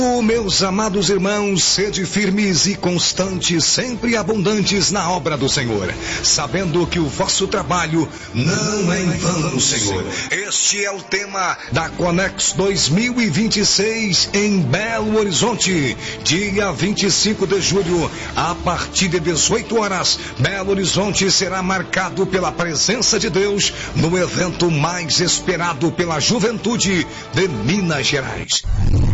Meus amados irmãos, sede firmes e constantes, sempre abundantes na obra do Senhor, sabendo que o vosso trabalho não é em vão, Senhor. Este é o tema da Conex 2026 em Belo Horizonte, dia 25 de julho, a partir de 18 horas, Belo Horizonte será marcado pela presença de Deus no evento mais esperado pela juventude de Minas Gerais.